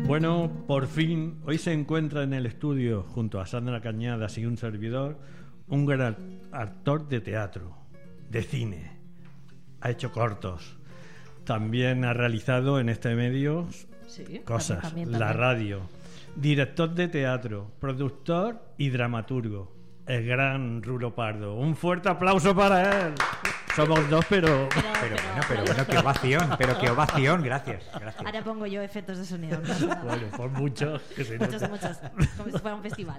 Bueno, por fin, hoy se encuentra en el estudio, junto a Sandra Cañadas y un servidor, un gran actor de teatro, de cine. Ha hecho cortos. También ha realizado en este medio cosas, también. La radio. Director de teatro, productor y dramaturgo. El gran Rulo Pardo. Un fuerte aplauso para él. Somos dos, pero bueno, qué ovación, gracias. Ahora pongo yo efectos de sonido. Bueno, por muchos. Muchos, como si fuera un festival.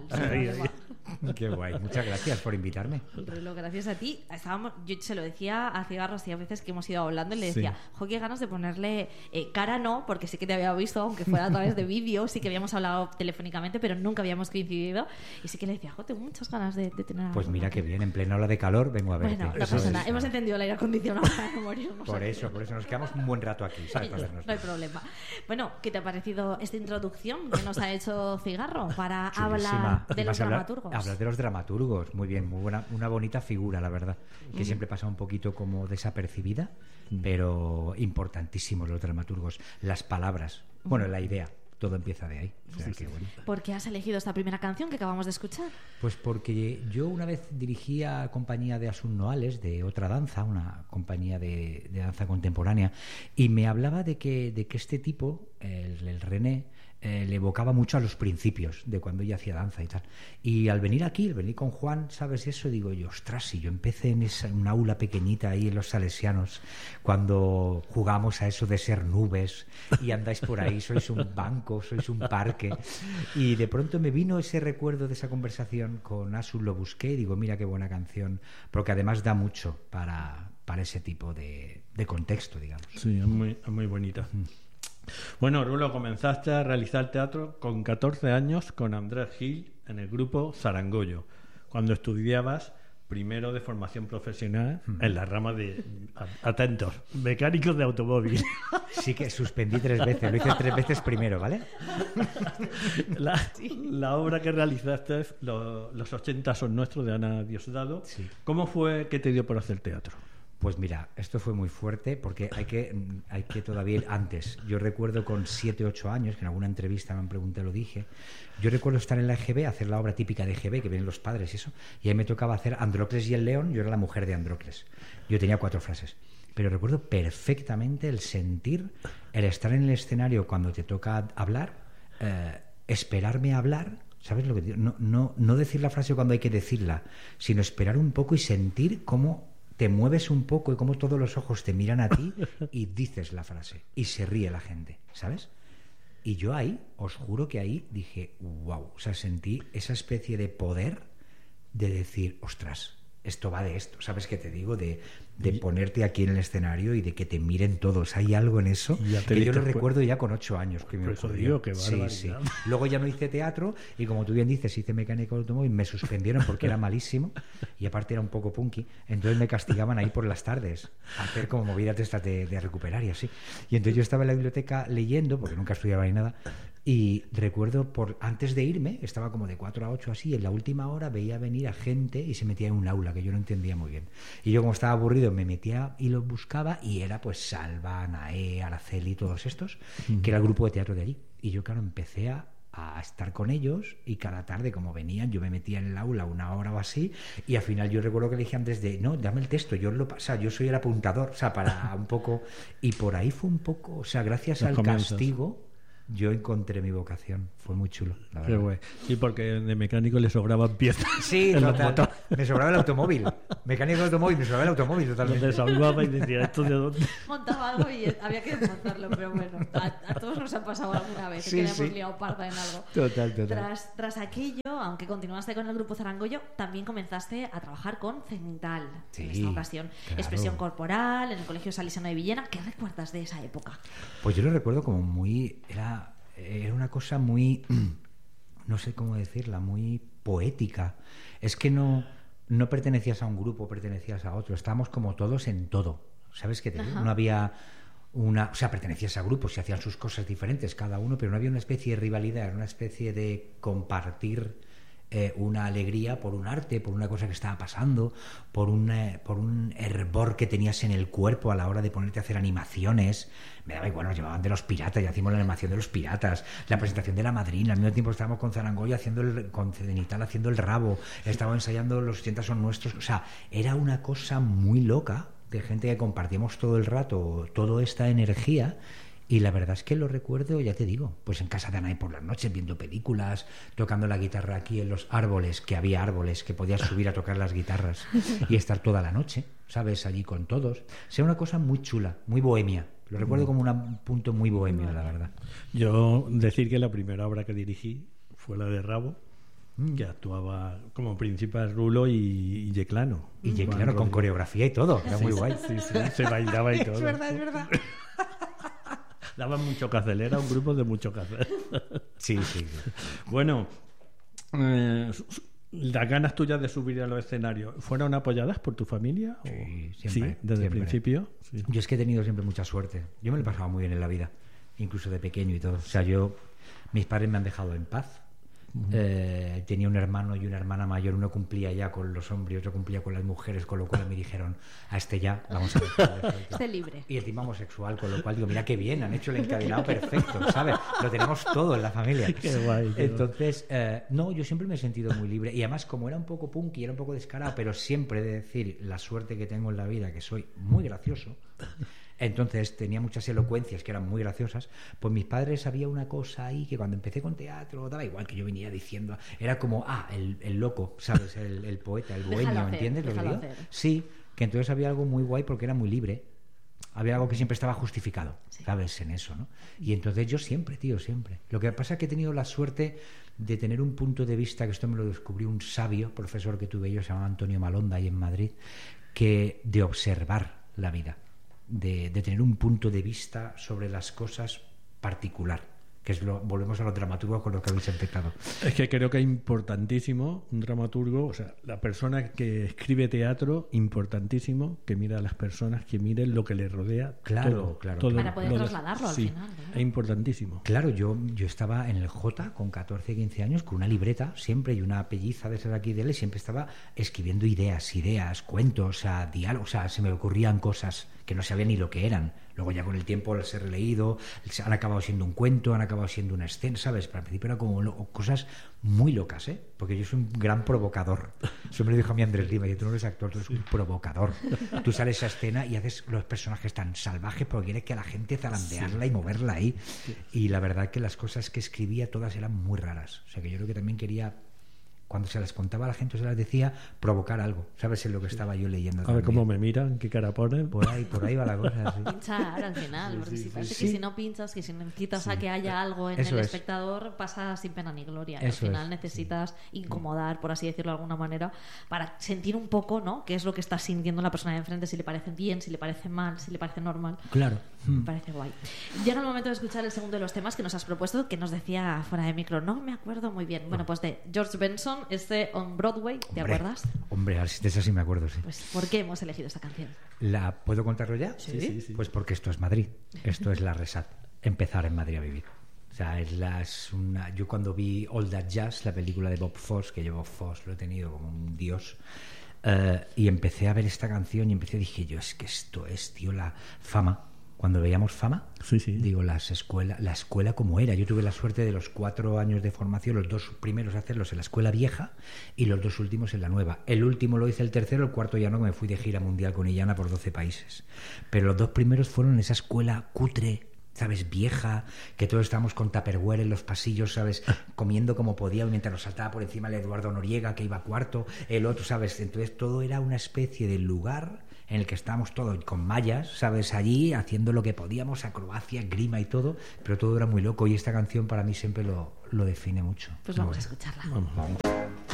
Qué guay, muchas gracias por invitarme. Rulo, gracias a ti. Yo se lo decía a Cigarros y a veces que hemos ido hablando y le decía, qué ganas de ponerle cara, no, porque sí que te había visto, aunque fuera a través de vídeo, sí que habíamos hablado telefónicamente, pero nunca habíamos coincidido. Y sí que le decía, tengo muchas ganas de tener. Pues mira qué bien, en plena ola de calor vengo a verte. Bueno, no pasa nada, hemos encendido el aire acondicionado para no morirnos. Por eso nos quedamos un buen rato aquí, ¿sabes? No hay problema. Bueno, ¿qué te ha parecido esta introducción que nos ha hecho Cigarro para hablar de los dramaturgos? Hablar de los dramaturgos, muy bien, muy buena, una bonita figura, la verdad, que siempre pasa un poquito como desapercibida, pero importantísimos los dramaturgos, las palabras, bueno, la idea. Todo empieza de ahí. O sea, que bueno. ¿Por qué has elegido esta primera canción que acabamos de escuchar? Pues porque yo una vez dirigía compañía de Asun Noales, de Otra Danza, una compañía de danza contemporánea, y me hablaba de que este tipo, el René, le evocaba mucho a los principios de cuando ella hacía danza y tal. Y al venir con Juan, ¿sabes eso? Digo yo, ostras, si yo empecé en una aula pequeñita ahí en los Salesianos, cuando jugamos a eso de ser nubes y andáis por ahí, sois un banco, sois un parque. Y de pronto me vino ese recuerdo de esa conversación con Asun, lo busqué y digo, mira qué buena canción, porque además da mucho para ese tipo de contexto, digamos. Sí, es muy bonita. Bueno, Rulo, comenzaste a realizar teatro con 14 años con Andrés Gil en el grupo Zarangollo, cuando estudiabas primero de formación profesional en la rama de, atentos, mecánicos de automóvil. Sí que suspendí 3 veces, lo hice 3 veces primero, ¿vale? La obra que realizaste, Los 80 son nuestros, de Ana Diosdado. Sí. ¿Cómo fue que te dio por hacer teatro? Pues mira, esto fue muy fuerte porque hay que todavía ir antes. Yo recuerdo con 7, 8 años, que en alguna entrevista me han preguntado, lo dije, yo recuerdo estar en la EGB, hacer la obra típica de EGB, que vienen los padres y eso, y ahí me tocaba hacer Andrócles y el león, yo era la mujer de Andrócles. Yo tenía 4 frases. Pero recuerdo perfectamente el sentir, el estar en el escenario cuando te toca hablar, esperarme a hablar, ¿sabes lo que digo? No decir la frase cuando hay que decirla, sino esperar un poco y sentir cómo te mueves un poco y como todos los ojos te miran a ti y dices la frase y se ríe la gente, ¿sabes? Y yo ahí, os juro que ahí dije, wow, o sea, sentí esa especie de poder de decir, ostras, esto va de esto, ¿sabes qué te digo? De ponerte aquí en el escenario y de que te miren todos. Hay algo en eso que yo lo recuerdo ya con 8 años. Que me digo, qué barbaridad. Sí. Luego ya no hice teatro y, como tú bien dices, hice mecánica de automóvil, me suspendieron porque era malísimo y aparte era un poco punky, entonces me castigaban ahí por las tardes a hacer como movidas de estas de recuperar y así. Y entonces yo estaba en la biblioteca leyendo, porque nunca estudiaba ni nada, y recuerdo, antes de irme, estaba como de 4 a 8 así, y en la última hora veía venir a gente y se metía en un aula que yo no entendía muy bien. Y yo, como estaba aburrido, me metía y lo buscaba, y era pues Salva, Naé, Araceli, todos estos, que era el grupo de teatro de allí. Y yo, claro, empecé a estar con ellos, y cada tarde, como venían, yo me metía en el aula 1 hora o así, y al final yo recuerdo que le dije antes no, dame el texto, yo soy el apuntador, o sea, para un poco, y por ahí fue un poco, o sea, gracias al castigo yo encontré mi vocación. Fue muy chulo, la verdad. Qué guay. Sí, porque de mecánico le sobraban piezas. Sí, total. Me sobraba el automóvil. Mecánico de automóvil, me sobraba el automóvil totalmente. Te salvaba y decía, ¿esto de dónde? Montaba algo y había que desmontarlo, pero bueno, a todos nos ha pasado alguna vez, que hemos liado parda en algo. Total. Tras aquello, aunque continuaste con el grupo Zarangollo, también comenzaste a trabajar con Cemental, en esta ocasión. Claro. Expresión corporal, en el Colegio Salesiano de Villena. ¿Qué recuerdas de esa época? Pues yo lo recuerdo como muy... Era una cosa muy, no sé cómo decirla, muy poética. Es que no pertenecías a un grupo, pertenecías a otro. Estábamos como todos en todo. ¿Sabes qué te digo? No había o sea, pertenecías a grupos y hacían sus cosas diferentes cada uno, pero no había una especie de rivalidad, era una especie de compartir una alegría por un arte, por una cosa que estaba pasando, por un hervor que tenías en el cuerpo a la hora de ponerte a hacer animaciones. Me daba igual, nos llamaban de los piratas, ya hacíamos la animación de los piratas, la presentación de la madrina, al mismo tiempo estábamos con Zarangoya con Cenital haciendo el rabo, estábamos ensayando Los 80 son nuestros, o sea, era una cosa muy loca de gente que compartíamos todo el rato toda esta energía. Y la verdad es que lo recuerdo, ya te digo, pues en casa de Anaí por las noches, viendo películas, tocando la guitarra aquí en los árboles, que había árboles, que podías subir a tocar las guitarras y estar toda la noche, ¿sabes? Allí con todos. O sea, una cosa muy chula, muy bohemia. Lo recuerdo como un punto muy bohemio, la verdad. Yo decir que la primera obra que dirigí fue la de Rabo, que actuaba como principal Rulo y Yeclano. Y Yeclano con coreografía y todo, era muy guay. Sí, se bailaba y todo. Es verdad. Daban mucho que hacer, era un grupo de mucho que hacer. Sí. Bueno, las ganas tuyas de subir a los escenarios, ¿fueron apoyadas por tu familia? Sí, siempre. Sí, desde el principio. Sí. Yo es que he tenido siempre mucha suerte. Yo me lo he pasado muy bien en la vida, incluso de pequeño y todo. O sea, mis padres me han dejado en paz. Tenía un hermano y una hermana mayor, uno cumplía ya con los hombres, otro cumplía con las mujeres, con lo cual me dijeron, a este ya vamos a dejarle. Esté libre. Y encima homosexual, con lo cual digo, mira qué bien, han hecho el encadenado perfecto, ¿sabes? Lo tenemos todo en la familia. Qué guay. Entonces, no, yo siempre me he sentido muy libre. Y además, como era un poco punk y era un poco descarado, pero siempre he de decir la suerte que tengo en la vida, que soy muy gracioso. Entonces tenía muchas elocuencias que eran muy graciosas. Pues mis padres, había una cosa ahí que cuando empecé con teatro daba igual que yo venía diciendo, era como el loco, ¿sabes? El poeta, el bohemio, ¿entiendes lo que digo? Sí, que entonces había algo muy guay porque era muy libre. Había algo que siempre estaba justificado, ¿sabes? En eso, ¿no? Y entonces yo siempre. Lo que pasa es que he tenido la suerte de tener un punto de vista, que esto me lo descubrió un sabio profesor que tuve yo, se llamaba Antonio Malonda, ahí en Madrid, que de observar la vida. De tener un punto de vista sobre las cosas particular, que es volvemos a los dramaturgos con lo que habéis empezado. Es que creo que es importantísimo un dramaturgo, o sea, la persona que escribe teatro, importantísimo que mira a las personas, que miren lo que les rodea. Claro. Todo para poder trasladarlo al final, ¿no? Es importantísimo. Claro, yo estaba en el J con 14, 15 años con una libreta siempre y una pelliza de esas aquí de él, y siempre estaba escribiendo ideas, cuentos, o sea, diálogos, o sea, se me ocurrían cosas que no sabía ni lo que eran. Luego ya con el tiempo las he releído, han acabado siendo un cuento, han acabado siendo una escena, ¿sabes? Pero al principio eran como cosas muy locas, ¿eh? Porque yo soy un gran provocador. Eso me lo dijo a mí Andrés Lima, y tú no eres actor, tú eres un provocador. Tú sales a escena y haces los personajes tan salvajes porque quieres que a la gente zarandearla y moverla ahí. Y la verdad que las cosas que escribía todas eran muy raras. O sea que yo creo que también quería, cuando se las contaba a la gente o se las decía, provocar algo, ¿sabes? En lo que estaba yo leyendo. A ver cómo me miran, qué cara ponen. Por ahí va la cosa. Sí. Pinchar al final, porque si parece que si no pinchas, que si necesitas a que haya algo en el espectador, pasa sin pena ni gloria. Al final necesitas incomodar, por así decirlo de alguna manera, para sentir un poco, ¿no? Qué es lo que está sintiendo la persona de enfrente, si le parece bien, si le parece mal, si le parece normal. Claro. Me parece guay. Llega el momento de escuchar el segundo de los temas que nos has propuesto, que nos decía fuera de micro. No me acuerdo muy bien. Bueno, pues de George Benson, On Broadway, ¿te acuerdas? Hombre, de eso sí me acuerdo, sí. Pues, ¿por qué hemos elegido esta canción? ¿Puedo contarlo ya? Sí. Pues porque esto es Madrid. Esto es la Resat. Empezar en Madrid a vivir. O sea, yo cuando vi All That Jazz, la película de Bob Fosse, que yo Bob Fosse lo he tenido como un dios, y empecé a ver esta canción y dije yo, es que esto es, tío, la Fama. Cuando veíamos Fama, digo, la escuela como era. Yo tuve la suerte de los 4 años de formación, los 2 primeros hacerlos en la escuela vieja y los 2 últimos en la nueva. El último lo hice el tercero, el cuarto ya no, que me fui de gira mundial con Illana por 12 países. Pero los 2 primeros fueron en esa escuela cutre, ¿sabes? Vieja, que todos estábamos con Tupperware en los pasillos, ¿sabes? Comiendo como podía, mientras nos saltaba por encima el Eduardo Noriega, que iba cuarto, el otro, ¿sabes? Entonces todo era una especie de lugar en el que estábamos todos con mallas, ¿sabes? Allí haciendo lo que podíamos, acrobacia, grima y todo, pero todo era muy loco, y esta canción para mí siempre lo define mucho. Pues vamos a escucharla. Vamos.